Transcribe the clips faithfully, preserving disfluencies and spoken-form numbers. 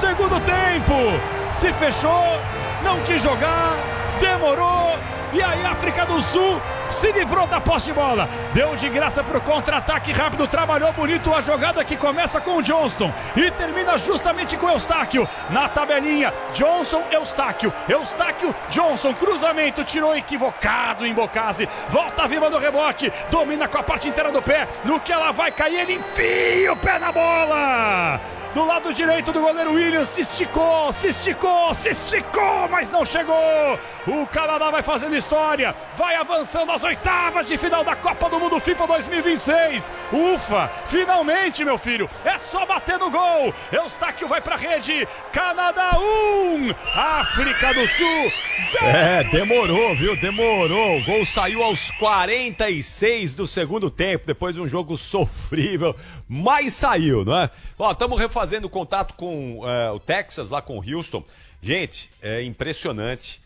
segundo tempo. Se fechou, não quis jogar, demorou. E aí a África do Sul se livrou da posse de bola. Deu de graça para o contra-ataque rápido. Trabalhou bonito a jogada que começa com o Johnston e termina justamente com o Eustáquio. Na tabelinha, Johnson, Eustáquio. Eustáquio, Johnson. Cruzamento, tirou equivocado em Bocase. Volta viva do rebote. Domina com a parte inteira do pé. No que ela vai cair, ele enfia o pé na bola. Do lado direito do goleiro Williams, se esticou, se esticou, se esticou, mas não chegou. O Canadá vai fazendo história, vai avançando às oitavas de final da Copa do Mundo FIFA dois mil e vinte e seis. Ufa, finalmente, meu filho, é só bater no gol. Eustáquio vai pra rede, Canadá um, África do Sul zero. É, demorou, viu, demorou. O gol saiu aos quarenta e seis do segundo tempo, depois de um jogo sofrível, mas saiu, não é? Ó, estamos refazendo contato com é, o Texas, lá com o Houston. Gente, é impressionante.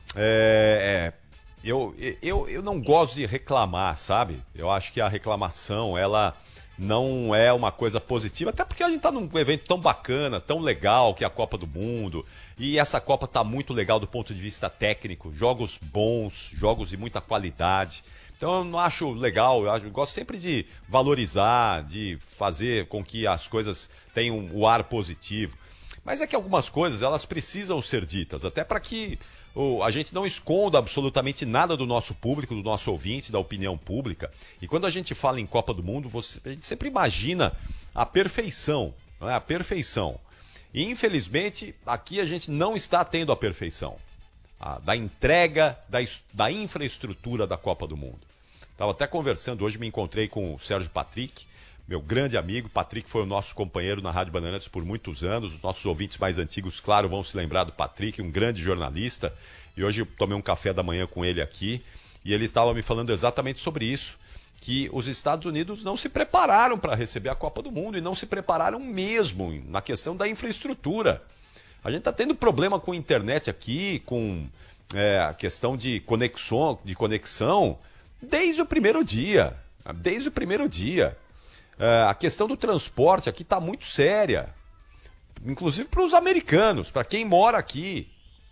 É, é, eu, eu, eu não gosto de reclamar, sabe? Eu acho que a reclamação, ela não é uma coisa positiva, até porque a gente tá num evento tão bacana, tão legal, que é a Copa do Mundo. E essa Copa tá muito legal do ponto de vista técnico. Jogos bons, jogos de muita qualidade. Então eu não acho legal, eu, acho, eu gosto sempre de valorizar, de fazer com que as coisas tenham o ar positivo. Mas é que algumas coisas, elas precisam ser ditas, até para que oh, a gente não esconda absolutamente nada do nosso público, do nosso ouvinte, da opinião pública. E quando a gente fala em Copa do Mundo, você, a gente sempre imagina a perfeição, não é? A perfeição. E infelizmente, aqui a gente não está tendo a perfeição. A, da entrega da, da infraestrutura da Copa do Mundo. Estava até conversando, hoje me encontrei com o Sérgio Patrick, meu grande amigo. Patrick foi o nosso companheiro na Rádio Bandeirantes por muitos anos. Os nossos ouvintes mais antigos, claro, vão se lembrar do Patrick, um grande jornalista. E hoje eu tomei um café da manhã com ele aqui e ele estava me falando exatamente sobre isso, que os Estados Unidos não se prepararam para receber a Copa do Mundo e não se prepararam mesmo na questão da infraestrutura. A gente está tendo problema com a internet aqui, com é, a questão de conexão, de conexão desde o primeiro dia. Desde o primeiro dia. É, a questão do transporte aqui está muito séria. Inclusive para os americanos, para quem mora aqui.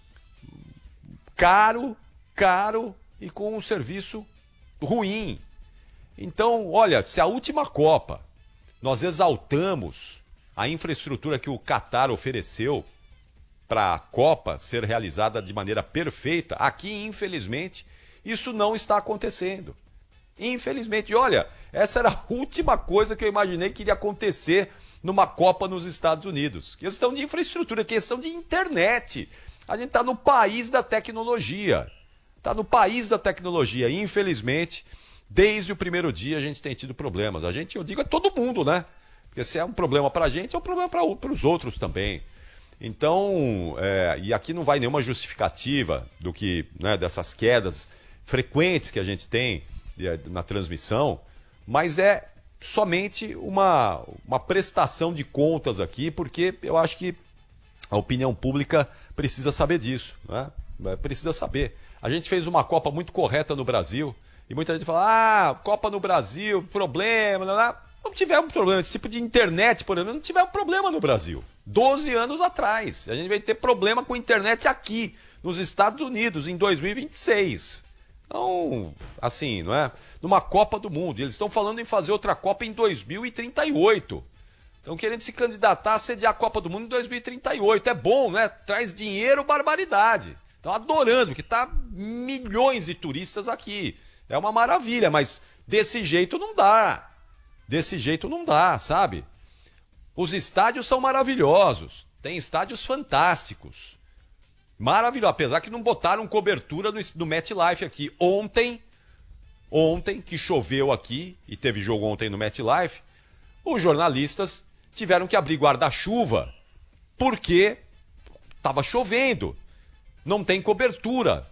Caro, caro e com um serviço ruim. Então, olha, se a última Copa nós exaltamos a infraestrutura que o Qatar ofereceu para a Copa ser realizada de maneira perfeita, aqui, infelizmente, isso não está acontecendo. Infelizmente. E olha, essa era a última coisa que eu imaginei que iria acontecer numa Copa nos Estados Unidos. Questão de infraestrutura, questão de internet. A gente está no país da tecnologia. Está no país da tecnologia. E, infelizmente, desde o primeiro dia a gente tem tido problemas. A gente, eu digo, é todo mundo, né? Porque se é um problema para a gente, é um problema para os outros também. Então, é, e aqui não vai nenhuma justificativa do que, né, dessas quedas frequentes que a gente tem na transmissão, mas é somente uma, uma prestação de contas aqui, porque eu acho que a opinião pública precisa saber disso, né? Precisa saber. A gente fez uma Copa muito correta no Brasil, e muita gente fala, ah, Copa no Brasil, problema, não, não. Não tivemos problema, esse tipo de internet, por exemplo, não tivemos problema no Brasil. doze anos atrás. A gente vai ter problema com internet aqui, nos Estados Unidos, em dois mil e vinte e seis. Então, assim, não é? Numa Copa do Mundo. E eles estão falando em fazer outra Copa em dois mil e trinta e oito. Estão querendo se candidatar a sediar a Copa do Mundo em dois mil e trinta e oito. É bom, né? Traz dinheiro, barbaridade. Estão adorando, porque tá milhões de turistas aqui. É uma maravilha, mas desse jeito não dá. Desse jeito não dá, sabe? Os estádios são maravilhosos. Tem estádios fantásticos. Maravilhoso. Apesar que não botaram cobertura no, no MetLife aqui. Ontem, ontem, que choveu aqui, e teve jogo ontem no MetLife, os jornalistas tiveram que abrir guarda-chuva porque estava chovendo. Não tem cobertura